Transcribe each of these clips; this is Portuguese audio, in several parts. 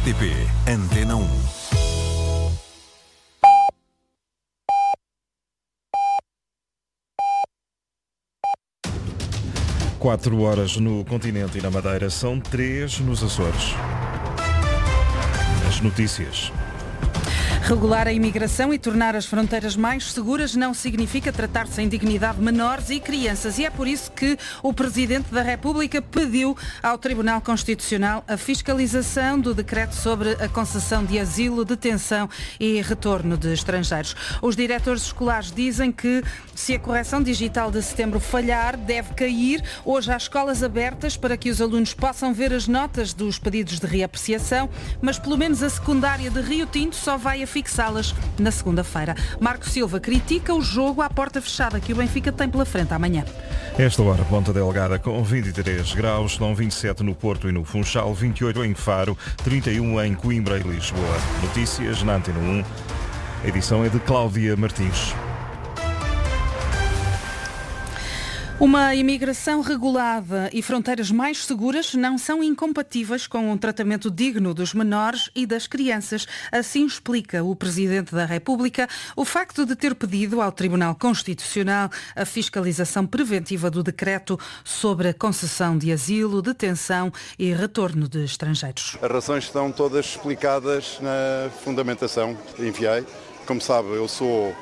RTP Antena 1. Quatro horas no continente e na Madeira, são 3 nos Açores. As notícias. Regular a imigração e tornar as fronteiras mais seguras não significa tratar sem dignidade menores e crianças. E é por isso que o Presidente da República pediu ao Tribunal Constitucional a fiscalização do decreto sobre a concessão de asilo, detenção e retorno de estrangeiros. Os diretores escolares dizem que, se a correção digital de setembro falhar, deve cair hoje às escolas abertas para que os alunos possam ver as notas dos pedidos de reapreciação, mas pelo menos a secundária de Rio Tinto só vai fixá-las na segunda-feira. Marco Silva critica o jogo à porta fechada que o Benfica tem pela frente amanhã. Esta hora, Ponta Delgada com 23 graus, estão 27 no Porto e no Funchal, 28 em Faro, 31 em Coimbra e Lisboa. Notícias na Antena 1. A edição é de Cláudia Martins. Uma imigração regulada e fronteiras mais seguras não são incompatíveis com um tratamento digno dos menores e das crianças. Assim explica o Presidente da República o facto de ter pedido ao Tribunal Constitucional a fiscalização preventiva do decreto sobre a concessão de asilo, detenção e retorno de estrangeiros. As razões estão todas explicadas na fundamentação que enviei. Como sabe, eu sou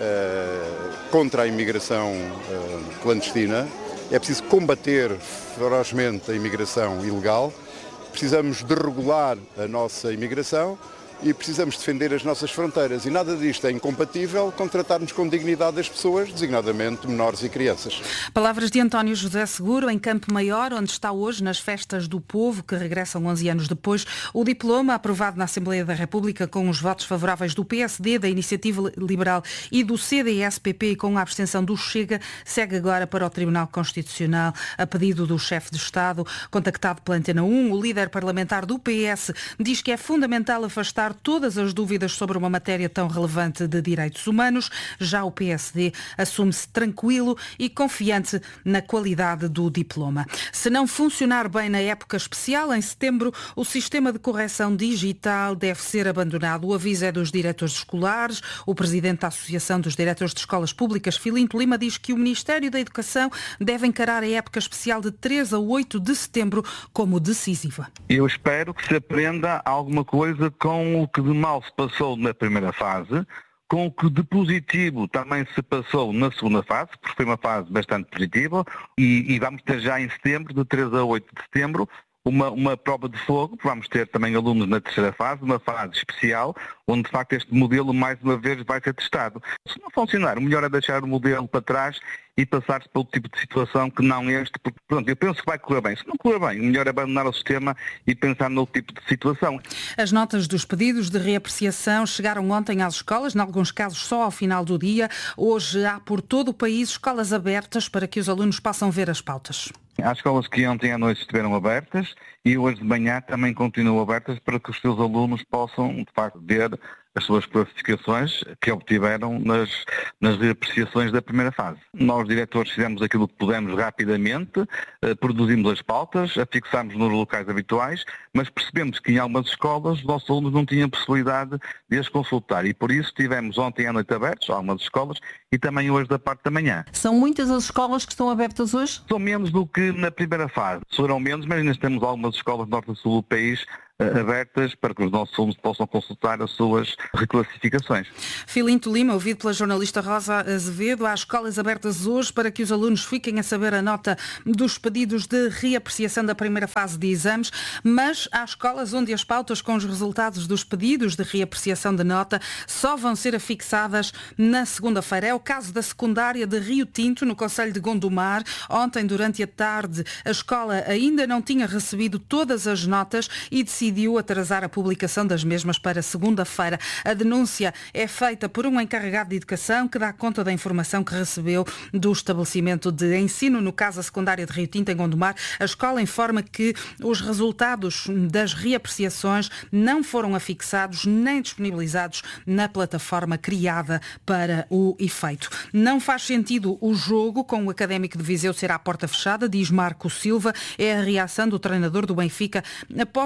contra a imigração clandestina. É preciso combater ferozmente a imigração ilegal. Precisamos de regular a nossa imigração e precisamos defender as nossas fronteiras. E nada disto é incompatível com tratarmos com dignidade as pessoas, designadamente menores e crianças. Palavras de António José Seguro, em Campo Maior, onde está hoje, nas festas do povo, que regressam 11 anos depois, o diploma aprovado na Assembleia da República com os votos favoráveis do PSD, da Iniciativa Liberal e do CDS-PP e com a abstenção do Chega, segue agora para o Tribunal Constitucional a pedido do chefe de Estado. Contactado pela Antena 1, o líder parlamentar do PS diz que é fundamental afastar todas as dúvidas sobre uma matéria tão relevante de direitos humanos. Já o PSD assume-se tranquilo e confiante na qualidade do diploma. Se não funcionar bem na época especial, em setembro, o sistema de correção digital deve ser abandonado. O aviso é dos diretores escolares. O presidente da Associação dos Diretores de Escolas Públicas, Filinto Lima, diz que o Ministério da Educação deve encarar a época especial de 3 a 8 de setembro como decisiva. Eu espero que se aprenda alguma coisa com o que de mal se passou na primeira fase, com o que de positivo também se passou na segunda fase, porque foi uma fase bastante positiva, e vamos ter já em setembro, de 3 a 8 de setembro, uma prova de fogo. Vamos ter também alunos na terceira fase, uma fase especial, onde de facto este modelo mais uma vez vai ser testado. Se não funcionar, o melhor é deixar o modelo para trás e passar-se pelo tipo de situação que não este, porque pronto, eu penso que vai correr bem. Se não correr bem, o melhor é abandonar o sistema e pensar no tipo de situação. As notas dos pedidos de reapreciação chegaram ontem às escolas, em alguns casos só ao final do dia. Hoje há por todo o país escolas abertas para que os alunos possam ver as pautas. Há escolas que ontem à noite estiveram abertas e hoje de manhã também continuam abertas para que os seus alunos possam, de facto, ver as suas classificações que obtiveram nas reapreciações da primeira fase. Nós, diretores, fizemos aquilo que pudemos rapidamente, produzimos as pautas, afixámos nos locais habituais, mas percebemos que em algumas escolas os nossos alunos não tinham possibilidade de as consultar e por isso tivemos ontem à noite abertos, algumas escolas, e também hoje da parte da manhã. São muitas as escolas que estão abertas hoje? São menos do que na primeira fase. Serão menos, mas ainda temos algumas escolas do norte e sul do país abertas para que os nossos alunos possam consultar as suas reclassificações. Filinto Lima, ouvido pela jornalista Rosa Azevedo, há escolas abertas hoje para que os alunos fiquem a saber a nota dos pedidos de reapreciação da primeira fase de exames, mas há escolas onde as pautas com os resultados dos pedidos de reapreciação de nota só vão ser afixadas na segunda-feira. É o caso da secundária de Rio Tinto, no concelho de Gondomar. Ontem, durante a tarde, a escola ainda não tinha recebido todas as notas e decidiu atrasar a publicação das mesmas para segunda-feira. A denúncia é feita por um encarregado de educação que dá conta da informação que recebeu do estabelecimento de ensino, no caso a secundária de Rio Tinto, em Gondomar. A escola informa que os resultados das reapreciações não foram afixados nem disponibilizados na plataforma criada para o efeito. Não faz sentido o jogo com o Académico de Viseu ser à porta fechada, diz Marco Silva. É a reação do treinador do Benfica após o castigo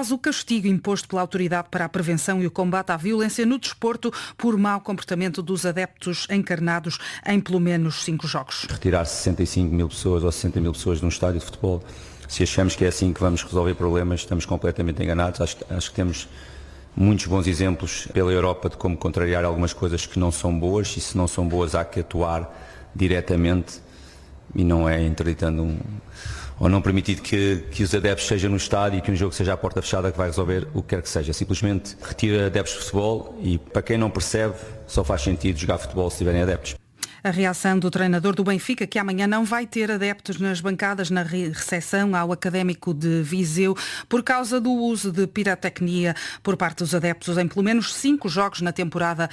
castigo imposto pela Autoridade para a Prevenção e o Combate à Violência no Desporto por mau comportamento dos adeptos encarnados em pelo menos 5 jogos. Retirar 65 mil pessoas ou 60 mil pessoas de um estádio de futebol, se achamos que é assim que vamos resolver problemas, estamos completamente enganados. Acho que temos muitos bons exemplos pela Europa de como contrariar algumas coisas que não são boas, e se não são boas há que atuar diretamente, e não é interditando ou não permitir que os adeptos sejam no estádio e que um jogo seja à porta fechada que vai resolver o que quer que seja. Simplesmente retira adeptos de futebol, e para quem não percebe, só faz sentido jogar futebol se tiverem adeptos. A reação do treinador do Benfica, que amanhã não vai ter adeptos nas bancadas na recepção ao Académico de Viseu por causa do uso de pirotecnia por parte dos adeptos em pelo menos 5 jogos na temporada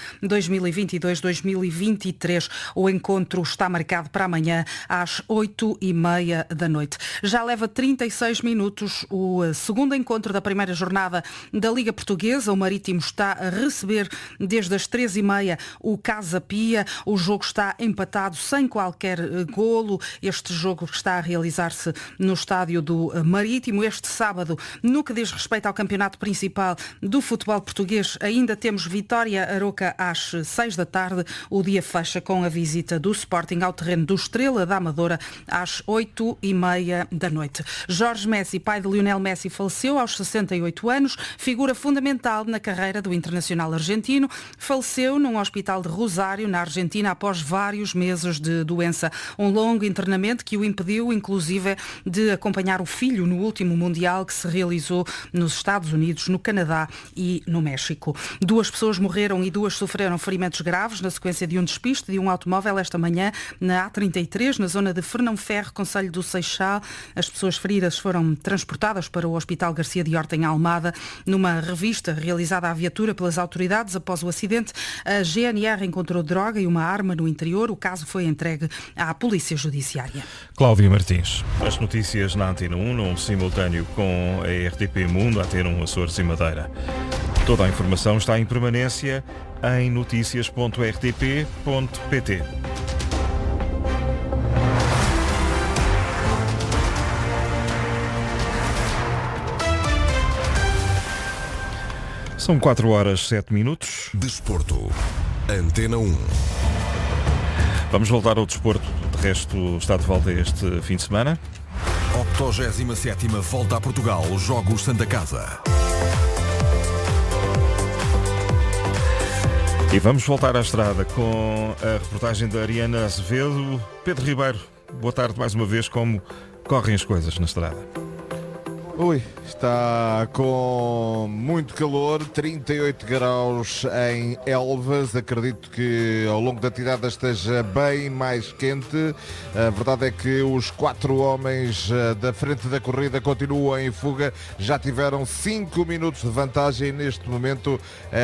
2022-2023. O encontro está marcado para amanhã às 8h30 da noite. Já leva 36 minutos o segundo encontro da primeira jornada da Liga Portuguesa. O Marítimo está a receber desde as 13h30 o Casa Pia. O jogo está empatado sem qualquer golo. Este jogo está a realizar-se no estádio do Marítimo. Este sábado, no que diz respeito ao campeonato principal do futebol português, ainda temos Vitória Aroca às 6 da tarde. O dia fecha com a visita do Sporting ao terreno do Estrela da Amadora às 8h30 da noite. Jorge Messi, pai de Lionel Messi, faleceu aos 68 anos, figura fundamental na carreira do internacional argentino. Faleceu num hospital de Rosário, na Argentina, após vários meses de doença. Um longo internamento que o impediu, inclusive, de acompanhar o filho no último Mundial que se realizou nos Estados Unidos, no Canadá e no México. 2 pessoas morreram e 2 sofreram ferimentos graves na sequência de um despiste de um automóvel esta manhã na A33, na zona de Fernão Ferro, concelho do Seixal. As pessoas feridas foram transportadas para o Hospital Garcia de Horta, em Almada. Numa revista realizada à viatura pelas autoridades após o acidente, a GNR encontrou droga e uma arma no interior. O caso foi entregue à Polícia Judiciária. Cláudia Martins. As notícias na Antena 1, num simultâneo com a RTP Mundo, Antena 1 Açores e Madeira. Toda a informação está em permanência em noticias.rtp.pt. São 4h07. Desporto. Antena 1. Vamos voltar ao desporto. De resto, está de volta este fim de semana. 87ª Volta a Portugal. Jogos Santa Casa. E vamos voltar à estrada com a reportagem da Ariana Azevedo. Pedro Ribeiro, boa tarde mais uma vez. Como correm as coisas na estrada? Ui, está com muito calor, 38 graus em Elvas. Acredito que ao longo da tirada esteja bem mais quente. A verdade é que os 4 homens da frente da corrida continuam em fuga. Já tiveram 5 minutos de vantagem. Neste momento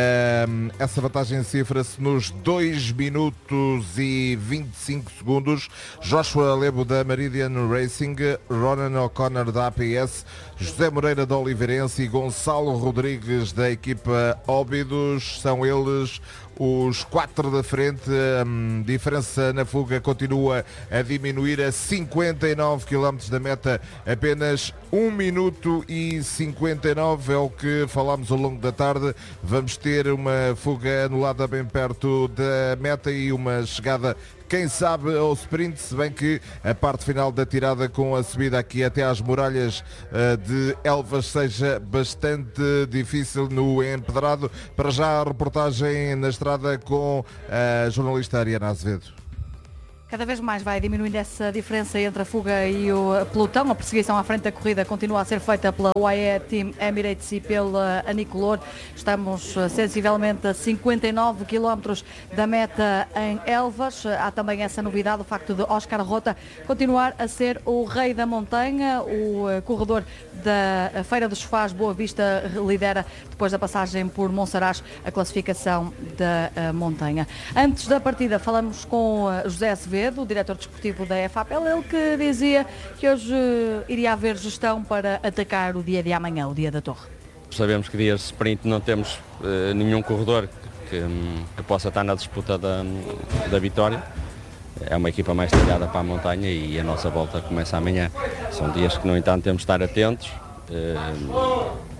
essa vantagem cifra-se nos 2 minutos e 25 segundos. Joshua Lebo da Meridian Racing, Ronan O'Connor da APS, José Moreira da Oliveirense e Gonçalo Rodrigues da equipa Óbidos são eles os 4 da frente. A diferença na fuga continua a diminuir a 59 km da meta, apenas 1 minuto e 59 é o que falámos ao longo da tarde. Vamos ter uma fuga anulada bem perto da meta e uma chegada, quem sabe, ao sprint, se bem que a parte final da tirada com a subida aqui até às muralhas de Elvas seja bastante difícil no empedrado. Para já a reportagem na estrada com a jornalista Ariana Azevedo. Cada vez mais vai diminuindo essa diferença entre a fuga e o pelotão. A perseguição à frente da corrida continua a ser feita pela UAE Team Emirates e pela Anicolor. Estamos sensivelmente a 59 km da meta em Elvas. Há também essa novidade, o facto de Óscar Rota continuar a ser o rei da montanha. O corredor da Feira dos Sofás Boa Vista lidera, depois da passagem por Monsaraz, a classificação da montanha. Antes da partida falamos com José Azevedo, o diretor desportivo da EFAPEL, ele que dizia que hoje iria haver gestão para atacar o dia de amanhã, o dia da Torre. Sabemos que dias de sprint não temos nenhum corredor que possa estar na disputa da vitória. É uma equipa mais talhada para a montanha e a nossa volta começa amanhã. São dias que, no entanto, temos de estar atentos.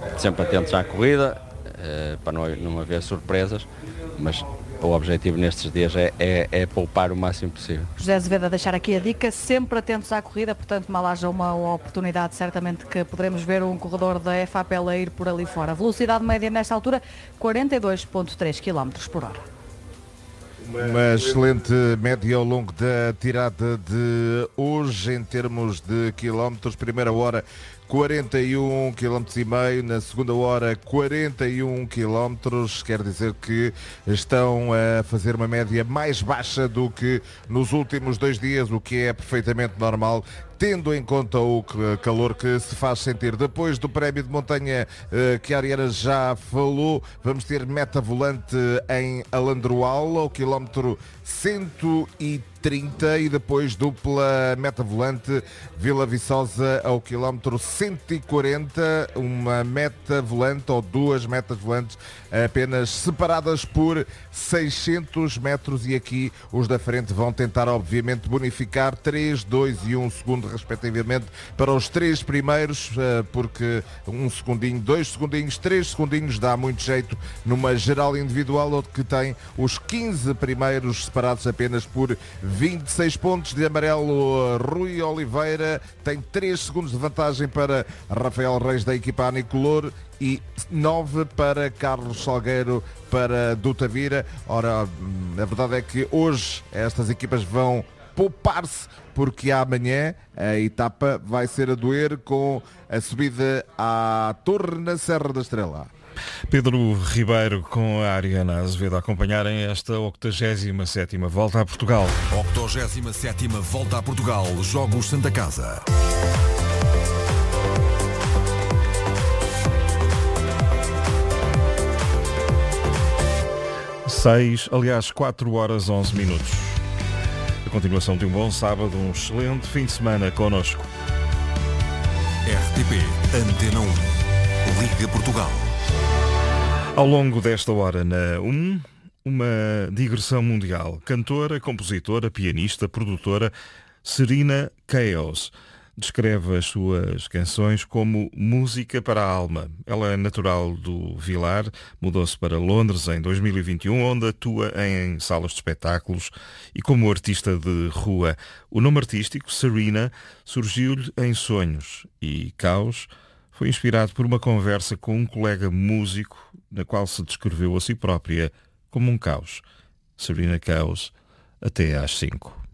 sempre atentos à corrida, para não haver surpresas, mas o objetivo nestes dias é poupar o máximo possível. José Azevedo a deixar aqui a dica, sempre atentos à corrida, portanto mal haja uma oportunidade, certamente que poderemos ver um corredor da FAPL a ir por ali fora. Velocidade média nesta altura, 42,3 km por hora. Uma excelente média ao longo da tirada de hoje em termos de quilómetros. Primeira hora 41,5 km, na segunda hora 41 km, quer dizer que estão a fazer uma média mais baixa do que nos últimos 2 dias, o que é perfeitamente normal, tendo em conta o calor que se faz sentir. Depois do prémio de montanha que a Ariana já falou, vamos ter meta volante em Alandroal, ao quilómetro 130, e depois dupla meta volante Vila Viçosa ao quilómetro 140, uma meta volante ou 2 metas volantes apenas separadas por 600 metros, e aqui os da frente vão tentar obviamente bonificar 3, 2 e 1 segundo respectivamente para os 3 primeiros, porque 1 segundinho, 2 segundinhos, 3 segundinhos dá muito jeito numa geral individual, onde que tem os 15 primeiros separados apenas por 26 pontos. De amarelo, Rui Oliveira tem 3 segundos de vantagem para Rafael Reis da equipa Anicolor e 9 para Carlos Salgueiro para Dutavira. Ora, a verdade é que hoje estas equipas vão poupar-se, porque amanhã a etapa vai ser a doer com a subida à Torre na Serra da Estrela. Pedro Ribeiro com a Ariana Azevedo a acompanharem esta 87ª Volta a Portugal. 87ª Volta a Portugal, Jogos Santa Casa. Aliás, 4 horas 11 minutos. A continuação de um bom sábado, um excelente fim de semana connosco. RTP Antena 1, Liga Portugal. Ao longo desta hora na 1, uma digressão mundial. Cantora, compositora, pianista, produtora, Serena Chaos. Descreve as suas canções como música para a alma. Ela é natural do Vilar, mudou-se para Londres em 2021, onde atua em salas de espetáculos e como artista de rua. O nome artístico, Serena, surgiu-lhe em sonhos, e Caos foi inspirado por uma conversa com um colega músico, na qual se descreveu a si própria como um caos. Serena Chaos, até às 5.